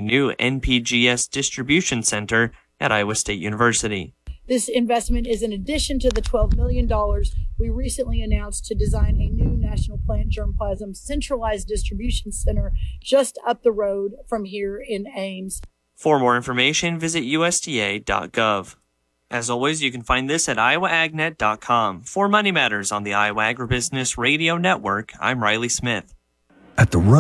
new NPGS distribution center at Iowa State University. This investment is in addition to the $12 million we recently announced to design a new National Plant Germplasm centralized distribution center just up the road from here in Ames. For more information, visit USDA.gov. As always, you can find this at iowaagnet.com. For Money Matters on the Iowa Agribusiness Radio Network, I'm Riley Smith. At the